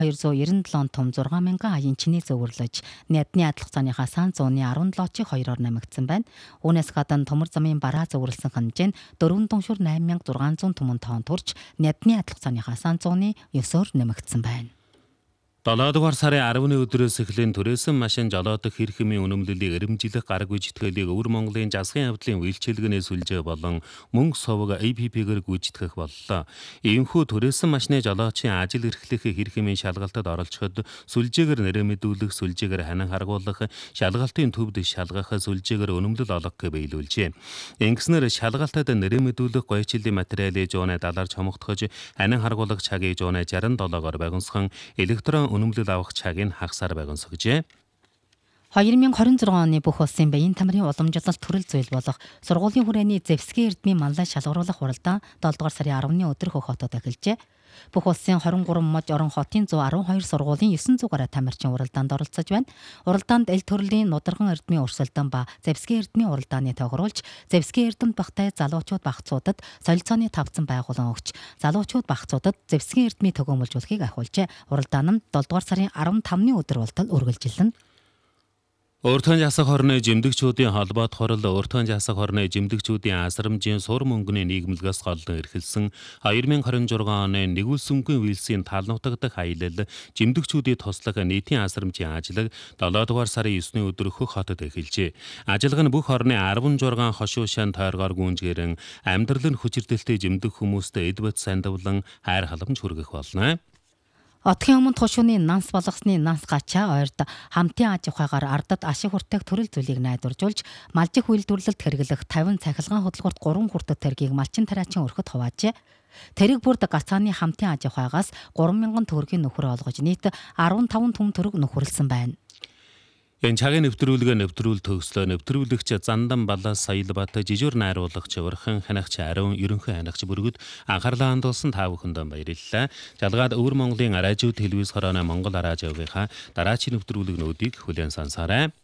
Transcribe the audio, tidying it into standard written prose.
297 том 6,000 аяын чиний зөвөрлөж, Нядны адилхан цааныхаа сан зууны 17-ыг 2-оор намигдсан байна. Үүнээс гадна төмөр замын бараа зөвөрлсөн хэмжээ нь 4 дуншуур 8600 түмэн тоон төрж, Нядны адилхан цааныхаа сан зууны 9-оор намигдсан байна. 7 дугаар сарын 10-ны өдрөөс эхлэн түрээсэн машин жолоодох хэрэг хэмээн үнэмлэлийг эрэмжлэх гараг гүйцэтгэлийг Өвөр Монголын засгийн явдлын үйлчилгэнээс сүлжээ болон мөнгө совог APP-гээр гүйцэтгэх боллоо. Иймхүү түрээсэн машины жолоочийн ажил эрхлэх хэрэг хэмээн шалгалтад оролцоход сүлжээгээр нэрэ мэдүүлэх, сүлжээгээр ханин харгуулах, шалгалтын төвд шалгах, сүлжээгээр үнэмлэл олох гэж биелүүлжээ. Ингэснээр шалгалтад нэрэ мэдүүлэх гоёчлын материалыг жууны далаарч хомогдохож, ханин харгуулах цагийг жууны 67-оор байгансхан электрон үнэмлэл авах цагийг хагасаар байгансагжээ. 2026 оны бүх улсын баян тамирын уламжлалт төрөл зүйл болох сургуулийн хүрээний Зэвсгийн эрдмийн манлай шалгаруулах уралдаан 7 дугаар сарын 10-ны өдөр Хөх хотод эхэлжээ. Бүх улсын 23 муж орон хотын 112 сургуулийн 900 гаруй тамирчин уралдаанд оролцож байна. Уралдаанд эл төрлийн нударган эрдмийн өрсөлдөөн ба Зэвсгийн эрдмийн уралдааны тохируулж, Зэвсгийн эрдэмт багтай залуучууд багцуудад солилцооны тавцан байгуулан өгч, залуучууд багцуудад Зэвсгийн эрдмийн төгөөмөлжүүлэхийг ахиулжээ. Уралдаан нь 7 дугаар сарын 15-ны өдөр болтол үргэлжилнэ. Өөртөө засаг хорны жимдэгчүүдийн холбоот хурал өөртөө засаг хорны жимдэгчүүдийн асрамжийн сур мөнгөний нийгэмлэгээс голлон эрхэлсэн 2026 оны нэгүүлсэнгүй үйлсийн тал нутагдах аялал жимдэгчүүдийн туслах нийтийн асрамжийн ажил 7 дугаар сарын 9-ны өдөр Хөх хотод эхэлжээ. Ажиллага нь бүх орны 16 хошуушаан тойргоор гүнжгэрэн амьдрал нь хүчирдэлтэй жимдэх хүмүүст эд бод сандвлан хайр халамж хүргэх болно. Отгийн өмнө хошууны нанс болгосны нанс гачаа ойрд хамтын аж ахуйгаар ардад ашиг хүртэх төрөл зүйлийг найдваржуулж, малжих үйлдвэрлэлд хэрэглэх 50 цахилгаан хөдөлгөөрт 3 хүртэх тэргийг малчин тариачин өрхөд хуваажээ. Тэрэг бүрд гацааны хамтын аж ахуйгаас 3,000 төгрөгийн нөхөр олгож нийт 15 түмэн төгрөг нөхөрлсөн байна. Энэ цагийн нэвтрүүлэг төгслөө нэвтрүүлэгч Зандан Балаас Саялбат жижигэр найруулагч Урхан ханагч Ариун ерөнхий ханагч бүргэд анхаарлаа хандуулсан та бүхэнд баярлалаа. Жалгаад Өвөр Монголын радио телевиз хорооны Монгол радиогийнхаа дараачийн нэвтрүүлэгнүүдийг хүлээн сонсоорой.